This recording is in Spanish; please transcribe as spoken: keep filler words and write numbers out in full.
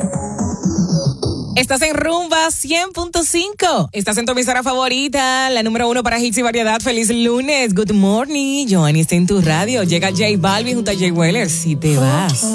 Estás en Rumba cien punto cinco. Estás en tu emisora favorita, la número uno para hits y variedad. Feliz lunes. Good morning. Joanny está en tu radio. Llega J Balvin junto a Jay Weller. Si te vas.